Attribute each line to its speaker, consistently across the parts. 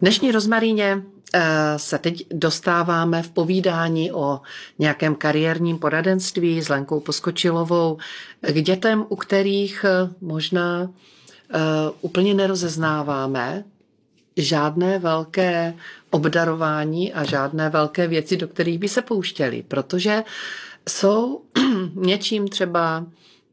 Speaker 1: dnešní rozmaríně se teď dostáváme v povídání o nějakém kariérním poradenství s Lenkou Poskočilovou k dětem, u kterých možná úplně nerozeznáváme žádné velké obdarování a žádné velké věci, do kterých by se pouštěli, protože jsou něčím třeba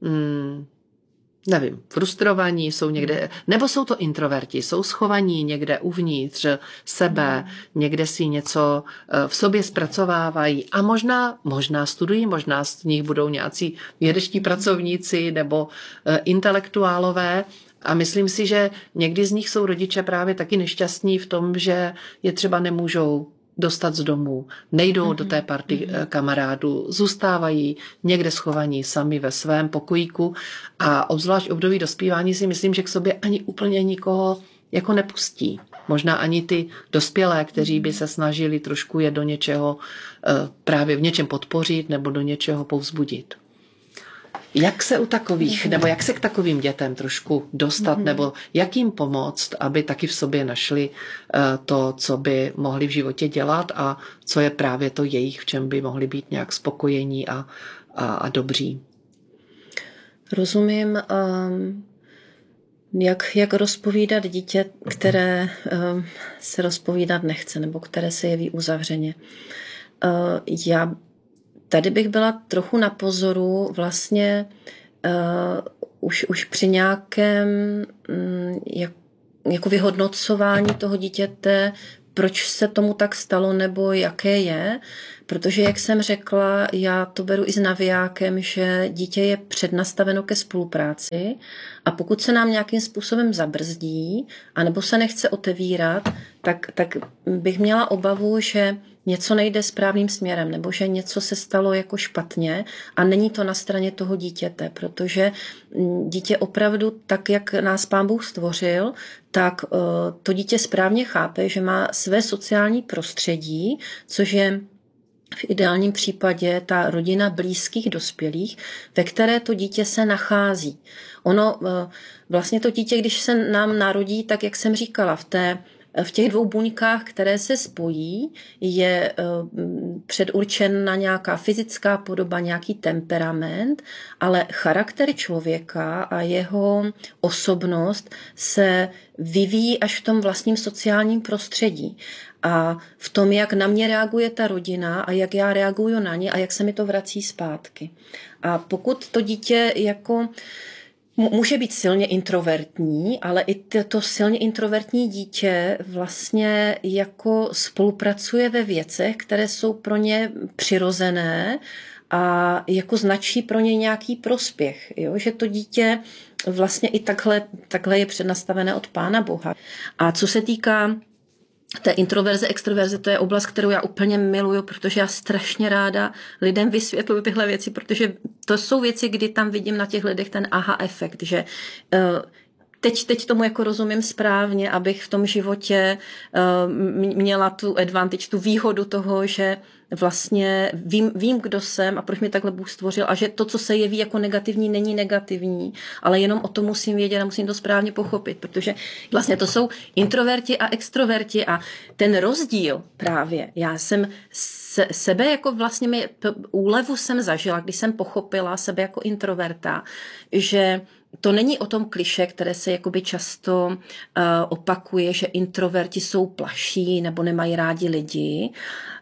Speaker 1: nevím, frustrovaní, jsou někde, nebo jsou to introverti, jsou schovaní někde uvnitř sebe, někde si něco v sobě zpracovávají a možná studují, možná z nich budou nějací vědečtí pracovníci nebo intelektuálové. A myslím si, že někdy z nich jsou rodiče právě taky nešťastní v tom, že je třeba nemůžou dostat z domu, nejdou do té party kamarádů, zůstávají někde schovaní sami ve svém pokojíku a obzvlášť období dospívání si myslím, že k sobě ani úplně nikoho jako nepustí. Možná ani ty dospělé, kteří by se snažili trošku je do něčeho právě v něčem podpořit nebo do něčeho povzbudit. Jak se u takových, nebo jak se k takovým dětem trošku dostat, nebo jak jim pomoct, aby taky v sobě našli to, co by mohli v životě dělat a co je právě to jejich, v čem by mohli být nějak spokojení a dobří.
Speaker 2: Rozumím, jak rozpovídat dítě, které se rozpovídat nechce, nebo které se jeví uzavřeně. Tady bych byla trochu na pozoru vlastně už při nějakém jako vyhodnocování toho dítěte, proč se tomu tak stalo nebo jaké je, protože jak jsem řekla, já to beru i s navijákem, že dítě je přednastaveno ke spolupráci a pokud se nám nějakým způsobem zabrzdí anebo se nechce otevírat, tak bych měla obavu, že něco nejde správným směrem, nebo že něco se stalo jako špatně a není to na straně toho dítěte, protože dítě opravdu tak, jak nás Pán Bůh stvořil, tak to dítě správně chápe, že má své sociální prostředí, což je v ideálním případě ta rodina blízkých dospělých, ve které to dítě se nachází. Ono, vlastně to dítě, když se nám narodí, tak jak jsem říkala, v těch dvou buňkách, které se spojí, je předurčena nějaká fyzická podoba, nějaký temperament, ale charakter člověka a jeho osobnost se vyvíjí až v tom vlastním sociálním prostředí. A v tom, jak na mě reaguje ta rodina a jak já reaguju na ně a jak se mi to vrací zpátky. A pokud to dítě jako může být silně introvertní, ale i to silně introvertní dítě vlastně jako spolupracuje ve věcech, které jsou pro ně přirozené a jako značí pro ně nějaký prospěch. Jo? Že to dítě vlastně i takhle je přednastavené od Pána Boha. A co se týká té introverze, extroverze, to je oblast, kterou já úplně miluju, protože já strašně ráda lidem vysvětluju tyhle věci, protože to jsou věci, kdy tam vidím na těch lidech ten aha efekt, že teď tomu jako rozumím správně, abych v tom životě měla tu advantage, tu výhodu toho, že vlastně vím, kdo jsem a proč mě takhle Bůh stvořil a že to, co se jeví jako negativní, není negativní, ale jenom o tom musím vědět a musím to správně pochopit, protože vlastně to jsou introverti a extroverti a ten rozdíl právě, já jsem sebe jako vlastně úlevu jsem zažila, když jsem pochopila sebe jako introverta, že to není o tom kliše, které se jakoby často opakuje, že introverti jsou plaší nebo nemají rádi lidi.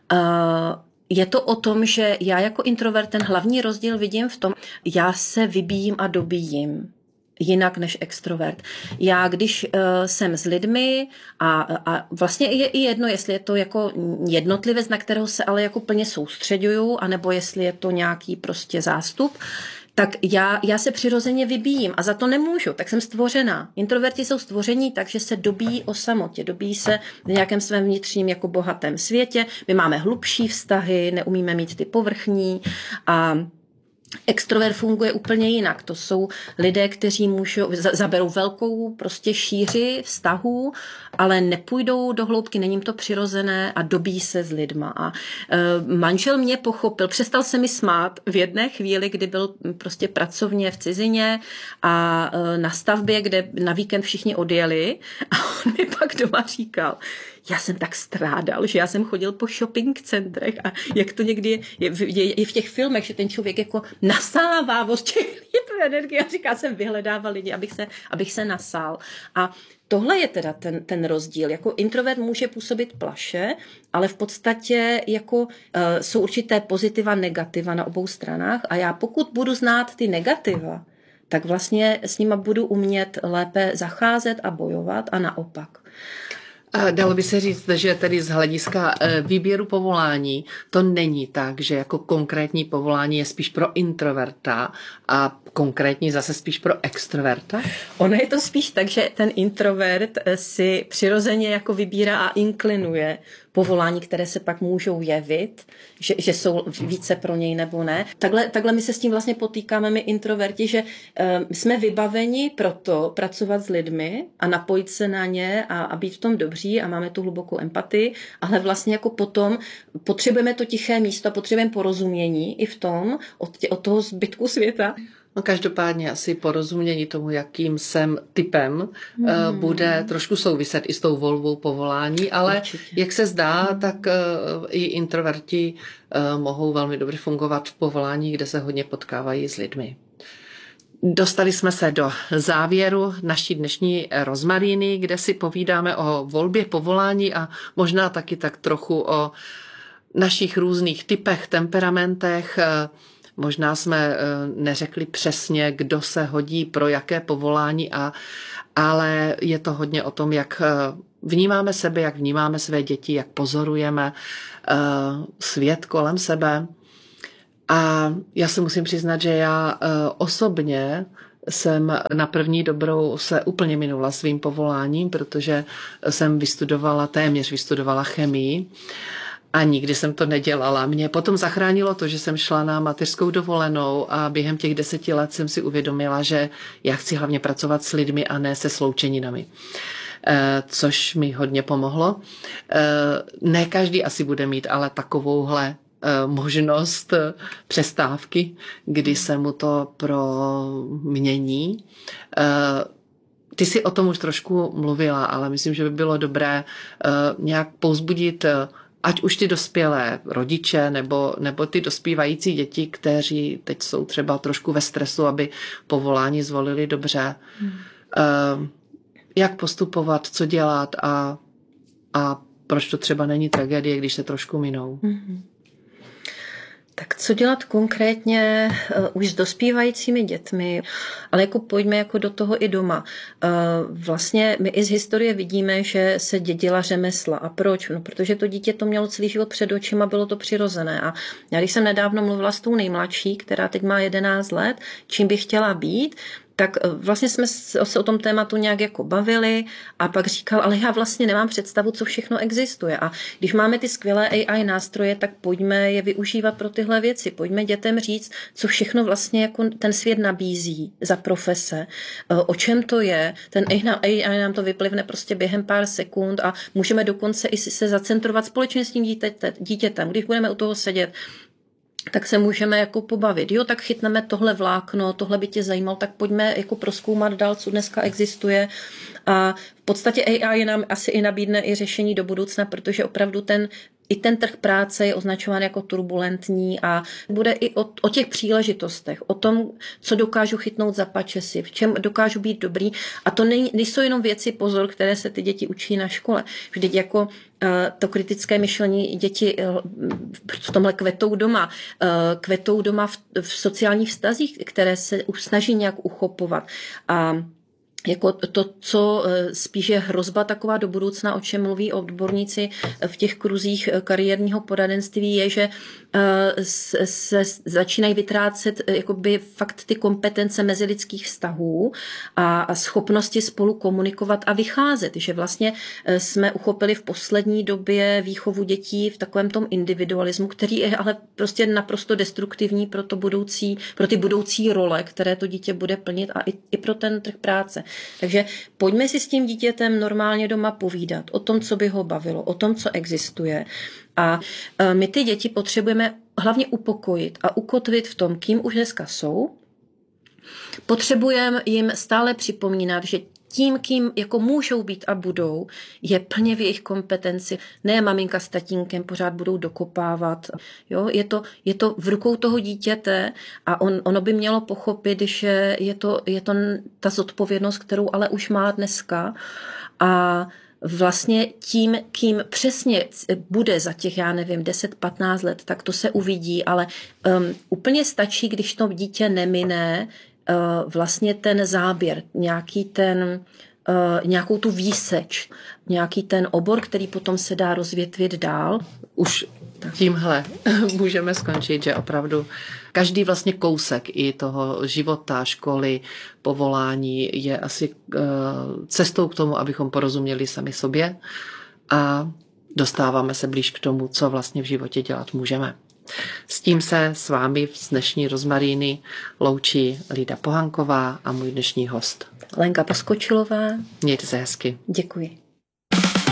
Speaker 2: Je to o tom, že já jako introvert ten hlavní rozdíl vidím v tom, já se vybíjím a dobíjím jinak než extrovert. Já když jsem s lidmi a vlastně je i jedno, jestli je to jako jednotlivec, na kterého se ale jako plně soustředuju, anebo jestli je to nějaký prostě zástup, tak já se přirozeně vybíjím a za to nemůžu, tak jsem stvořená. Introverti jsou stvoření tak, že se dobíjí o samotě, dobíjí se v nějakém svém vnitřním jako bohatém světě. My máme hlubší vztahy, neumíme mít ty povrchní a Extrovert funguje úplně jinak. To jsou lidé, kteří zaberou velkou prostě šíři vztahů, ale nepůjdou do hloubky, není jim to přirozené a dobí se s lidma. A manžel mě pochopil, přestal se mi smát v jedné chvíli, kdy byl prostě pracovně v cizině a na stavbě, kde na víkend všichni odjeli a on mi pak doma říkal, já jsem tak strádal, že já jsem chodil po shopping centrech a jak to někdy je v těch filmech, že ten člověk jako nasává od těch litrů energie a říká, jsem vyhledával lidi, abych se nasál. A tohle je teda ten rozdíl. Jako introvert může působit plaše, ale v podstatě jako jsou určité pozitiva, negativa na obou stranách a já pokud budu znát ty negativa, tak vlastně s nima budu umět lépe zacházet a bojovat a naopak.
Speaker 1: Dalo by se říct, že tedy z hlediska výběru povolání to není tak, že jako konkrétní povolání je spíš pro introverta a konkrétní zase spíš pro extroverta?
Speaker 2: Ono je to spíš tak, že ten introvert si přirozeně jako vybírá a inklinuje povolání, které se pak můžou jevit, že jsou více pro něj nebo ne. Takhle my se s tím vlastně potýkáme, my introverti, že jsme vybaveni proto pracovat s lidmi a napojit se na ně a být v tom dobří a máme tu hlubokou empatii, ale vlastně jako potom potřebujeme to tiché místo, potřebujeme porozumění i v tom od toho zbytku světa.
Speaker 1: No každopádně asi porozumění tomu, jakým jsem typem, bude trošku souviset i s tou volbou povolání, ale určitě. Jak se zdá, tak i introverti mohou velmi dobře fungovat v povolání, kde se hodně potkávají s lidmi. Dostali jsme se do závěru naší dnešní rozmaríny, kde si povídáme o volbě povolání a možná taky tak trochu o našich různých typech, temperamentech. Možná jsme neřekli přesně, kdo se hodí pro jaké povolání, ale je to hodně o tom, jak vnímáme sebe, jak vnímáme své děti, jak pozorujeme svět kolem sebe. A já se musím přiznat, že já osobně jsem na první dobrou se úplně minula svým povoláním, protože jsem téměř vystudovala chemii. A nikdy jsem to nedělala. Mě potom zachránilo to, že jsem šla na mateřskou dovolenou a během těch 10 let jsem si uvědomila, že já chci hlavně pracovat s lidmi a ne se sloučeninami. Což mi hodně pomohlo. Ne každý asi bude mít ale takovouhle možnost přestávky, kdy se mu to promění. Ty jsi o tom už trošku mluvila, ale myslím, že by bylo dobré nějak povzbudit ať už ty dospělé rodiče nebo ty dospívající děti, kteří teď jsou třeba trošku ve stresu, aby povolání zvolili dobře. Jak postupovat, co dělat a proč to třeba není tragédie, když se trošku minou.
Speaker 2: Tak co dělat konkrétně už s dospívajícími dětmi, ale jako pojďme jako do toho i doma. Vlastně my i z historie vidíme, že se dědila řemesla. A proč? No, protože to dítě to mělo celý život před očima, bylo to přirozené. A já když jsem nedávno mluvila s tou nejmladší, která teď má 11 let, čím by chtěla být, tak vlastně jsme se o tom tématu nějak jako bavili a pak říkal, ale já vlastně nemám představu, co všechno existuje. A když máme ty skvělé AI nástroje, tak pojďme je využívat pro tyhle věci. Pojďme dětem říct, co všechno vlastně jako ten svět nabízí za profese, o čem to je. Ten AI nám to vyplivne prostě během pár sekund a můžeme dokonce i se zacentrovat společně s tím dítětem. Když budeme u toho sedět, tak se můžeme jako pobavit. Jo, tak chytneme tohle vlákno, tohle by tě zajímalo, tak pojďme jako prozkoumat dál, co dneska existuje. A v podstatě AI nám asi i nabídne i řešení do budoucna, protože opravdu i ten trh práce je označován jako turbulentní a bude i o těch příležitostech, o tom, co dokážu chytnout za pačesy, v čem dokážu být dobrý. A to nejsou jenom věci, pozor, které se ty děti učí na škole. Vždyť jako to kritické myšlení děti v tomhle kvetou doma v sociálních vztazích, které se snaží nějak uchopovat. A jako to, co spíš je hrozba taková do budoucna, o čem mluví odborníci v těch kruzích kariérního poradenství, je, že se začínají vytrácet jakoby fakt ty kompetence mezilidských vztahů a schopnosti spolu komunikovat a vycházet. Že vlastně jsme uchopili v poslední době výchovu dětí v takovém tom individualismu, který je ale prostě naprosto destruktivní pro ty budoucí role, které to dítě bude plnit a i pro ten trh práce. Takže pojďme si s tím dítětem normálně doma povídat o tom, co by ho bavilo, o tom, co existuje. A my ty děti potřebujeme hlavně upokojit a ukotvit v tom, kým už dneska jsou. Potřebujeme jim stále připomínat, že tím, kým jako můžou být a budou, je plně v jejich kompetenci. Ne maminka s tatínkem pořád budou dokopávat. Jo? Je to v rukou toho dítěte a ono by mělo pochopit, že je to ta zodpovědnost, kterou ale už má dneska. A vlastně tím, kým přesně bude za těch, 10-15 let, tak to se uvidí, ale úplně stačí, když to dítě nemine vlastně ten záběr, nějakou tu výseč, nějaký ten obor, který potom se dá rozvětvit dál.
Speaker 1: Už tímhle můžeme skončit, že opravdu každý vlastně kousek i toho života, školy, povolání je asi cestou k tomu, abychom porozuměli sami sobě a dostáváme se blíž k tomu, co vlastně v životě dělat můžeme. S tím se s vámi z dnešní Rozmaríny loučí Lída Pohanková a můj dnešní host
Speaker 2: Lenka Paskočilová.
Speaker 1: Mějte se hezky.
Speaker 2: Děkuji.